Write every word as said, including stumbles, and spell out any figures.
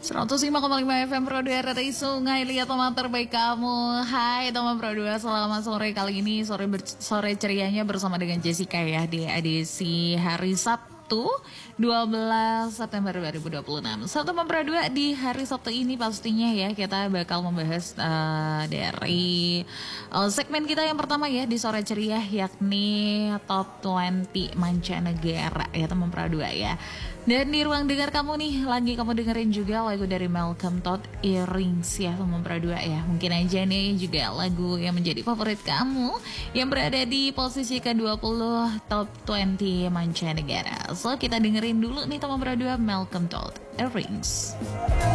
seratus lima koma lima F M Pro dua dari Sungai, lihat teman terbaik kamu. Hai teman Pro dua, selamat sore. Kali ini sore ber, sore cerianya bersama dengan Jessica ya, di edisi hari Sabtu dua belas September dua ribu dua puluh enam. Satu teman Pro dua, di hari Sabtu ini pastinya ya kita bakal membahas uh, dari uh, segmen kita yang pertama ya di sore ceria, yakni Top dua puluh mancanegara ya teman Pro dua ya. Dan di ruang dengar kamu nih, lagi kamu dengerin juga lagu dari Malcolm Todd, Earrings ya teman Pro dua ya. Mungkin aja nih juga lagu yang menjadi favorit kamu, yang berada di posisi ke dua puluh Top dua puluh mancanegara. So kita dengerin dulu nih teman Pro dua, Malcolm Todd, Earrings.